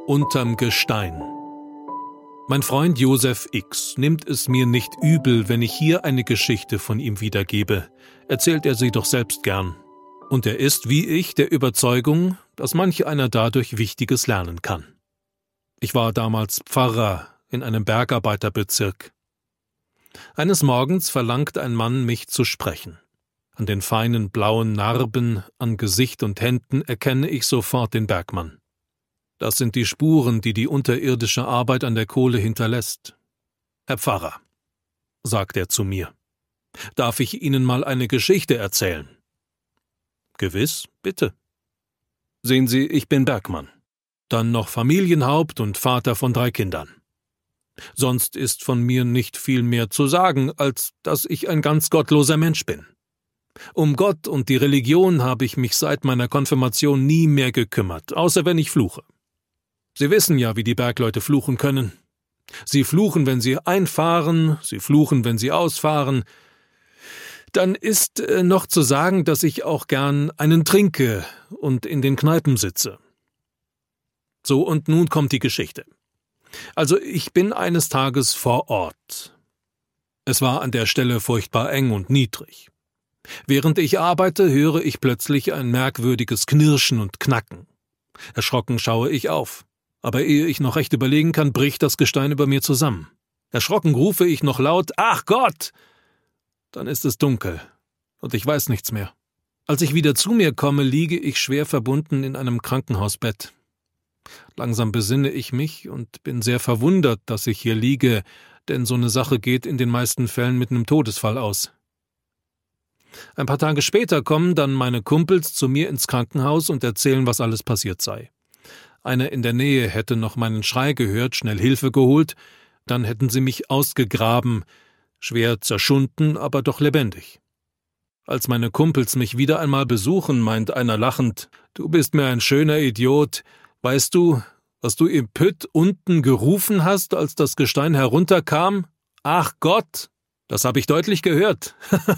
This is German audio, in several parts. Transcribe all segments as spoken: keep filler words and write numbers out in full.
Unterm Gestein. Mein Freund Josef X nimmt es mir nicht übel, wenn ich hier eine Geschichte von ihm wiedergebe. Erzählt er sie doch selbst gern. Und er ist, wie ich, der Überzeugung, dass manch einer dadurch Wichtiges lernen kann. Ich war damals Pfarrer in einem Bergarbeiterbezirk. Eines Morgens verlangt ein Mann, mich zu sprechen. An den feinen blauen Narben an Gesicht und Händen erkenne ich sofort den Bergmann. Das sind die Spuren, die die unterirdische Arbeit an der Kohle hinterlässt. »Herr Pfarrer«, sagt er zu mir, »darf ich Ihnen mal eine Geschichte erzählen?« »Gewiss, bitte.« »Sehen Sie, ich bin Bergmann, dann noch Familienhaupt und Vater von drei Kindern. Sonst ist von mir nicht viel mehr zu sagen, als dass ich ein ganz gottloser Mensch bin. Um Gott und die Religion habe ich mich seit meiner Konfirmation nie mehr gekümmert, außer wenn ich fluche. Sie wissen ja, wie die Bergleute fluchen können. Sie fluchen, wenn sie einfahren, sie fluchen, wenn sie ausfahren. Dann ist äh, noch zu sagen, dass ich auch gern einen trinke und in den Kneipen sitze. So, und nun kommt die Geschichte. Also, ich bin eines Tages vor Ort. Es war an der Stelle furchtbar eng und niedrig. Während ich arbeite, höre ich plötzlich ein merkwürdiges Knirschen und Knacken. Erschrocken schaue ich auf. Aber ehe ich noch recht überlegen kann, bricht das Gestein über mir zusammen. Erschrocken rufe ich noch laut, »Ach Gott!« Dann ist es dunkel und ich weiß nichts mehr. Als ich wieder zu mir komme, liege ich schwer verbunden in einem Krankenhausbett. Langsam besinne ich mich und bin sehr verwundert, dass ich hier liege, denn so eine Sache geht in den meisten Fällen mit einem Todesfall aus. Ein paar Tage später kommen dann meine Kumpels zu mir ins Krankenhaus und erzählen, was alles passiert sei. Einer in der Nähe hätte noch meinen Schrei gehört, schnell Hilfe geholt, dann hätten sie mich ausgegraben, schwer zerschunden, aber doch lebendig. Als meine Kumpels mich wieder einmal besuchen, meint einer lachend, »Du bist mir ein schöner Idiot. Weißt du, was du im Pütt unten gerufen hast, als das Gestein herunterkam? Ach Gott, das habe ich deutlich gehört.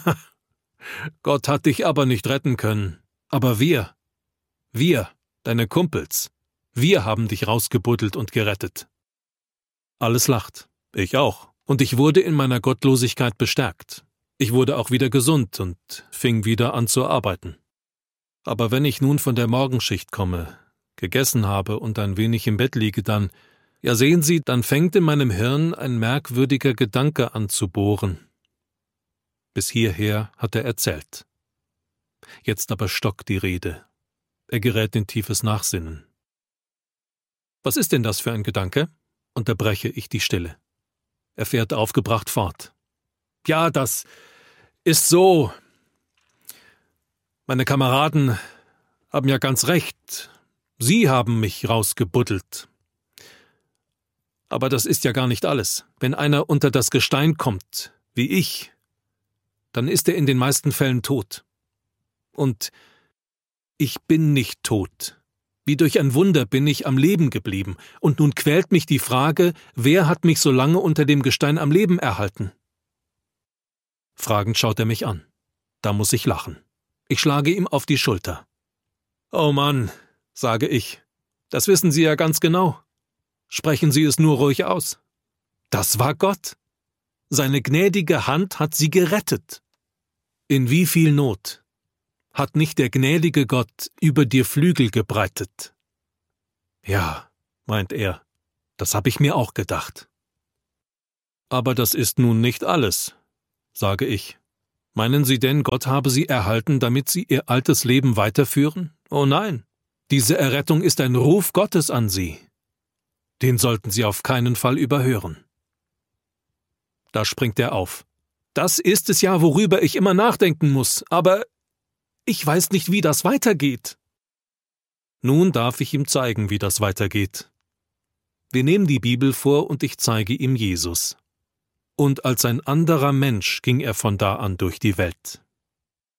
Gott hat dich aber nicht retten können. Aber wir, wir, deine Kumpels, wir haben dich rausgebuddelt und gerettet.« Alles lacht, ich auch, und ich wurde in meiner Gottlosigkeit bestärkt. Ich wurde auch wieder gesund und fing wieder an zu arbeiten. Aber wenn ich nun von der Morgenschicht komme, gegessen habe und ein wenig im Bett liege, dann, ja sehen Sie, dann fängt in meinem Hirn ein merkwürdiger Gedanke an zu bohren. Bis hierher hat er erzählt. Jetzt aber stockt die Rede. Er gerät in tiefes Nachsinnen. »Was ist denn das für ein Gedanke?« unterbreche ich die Stille. Er fährt aufgebracht fort. »Ja, das ist so. Meine Kameraden haben ja ganz recht. Sie haben mich rausgebuddelt. Aber das ist ja gar nicht alles. Wenn einer unter das Gestein kommt, wie ich, dann ist er in den meisten Fällen tot. Und ich bin nicht tot. Wie durch ein Wunder bin ich am Leben geblieben, und nun quält mich die Frage, wer hat mich so lange unter dem Gestein am Leben erhalten?« Fragend schaut er mich an. Da muss ich lachen. Ich schlage ihm auf die Schulter. »Oh Mann«, sage ich, »das wissen Sie ja ganz genau. Sprechen Sie es nur ruhig aus. Das war Gott. Seine gnädige Hand hat Sie gerettet. In wie viel Not hat nicht der gnädige Gott über dir Flügel gebreitet?« »Ja«, meint er, »das habe ich mir auch gedacht.« »Aber das ist nun nicht alles«, sage ich. »Meinen Sie denn, Gott habe Sie erhalten, damit Sie Ihr altes Leben weiterführen? Oh nein, diese Errettung ist ein Ruf Gottes an Sie. Den sollten Sie auf keinen Fall überhören.« Da springt er auf. »Das ist es ja, worüber ich immer nachdenken muss, aber ich weiß nicht, wie das weitergeht.« Nun darf ich ihm zeigen, wie das weitergeht. Wir nehmen die Bibel vor und ich zeige ihm Jesus. Und als ein anderer Mensch ging er von da an durch die Welt.